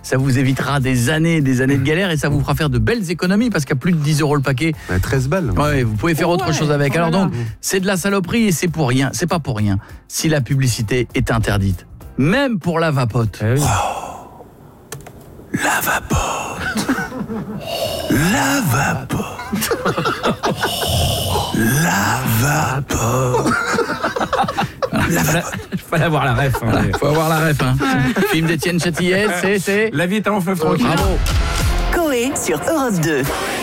ça vous évitera des années de galère et ça vous fera faire de belles économies parce qu'à plus de 10 € le paquet. 13 balles. Ouais, vous pouvez faire autre chose avec. Alors donc, c'est de la saloperie et c'est pour rien. C'est pas pour rien si la publicité est interdite. Même pour la vapote. Eh oui. La vapote. La vapote. La vapote. Fallait avoir la ref. Voilà, faut avoir la ref. Film d'Étienne Châtillet, c'est... La vie est un long fleuve tranquille. Bravo. Coé sur Europe 2.